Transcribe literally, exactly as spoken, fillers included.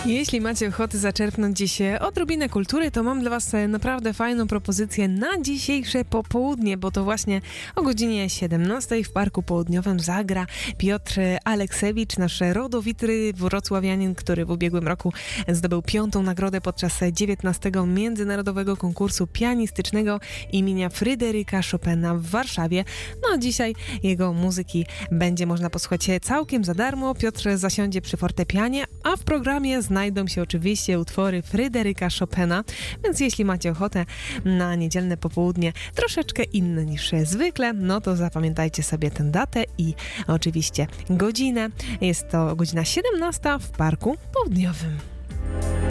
Jeśli macie ochotę zaczerpnąć dziś odrobinę kultury, to mam dla was naprawdę fajną propozycję na dzisiejsze popołudnie, bo to właśnie o godzinie siedemnastej w Parku Południowym zagra Piotr Aleksewicz, nasz rodowity wrocławianin, który w ubiegłym roku zdobył piątą nagrodę podczas dziewiętnastego Międzynarodowego Konkursu Pianistycznego imienia Fryderyka Chopina w Warszawie. No a dzisiaj jego muzyki będzie można posłuchać całkiem za darmo. Piotr zasiądzie przy fortepianie, a w programie znajdą się oczywiście utwory Fryderyka Chopina, więc jeśli macie ochotę na niedzielne popołudnie troszeczkę inne niż zwykle, no to zapamiętajcie sobie tę datę i oczywiście godzinę. Jest to godzina siedemnasta w Parku Południowym.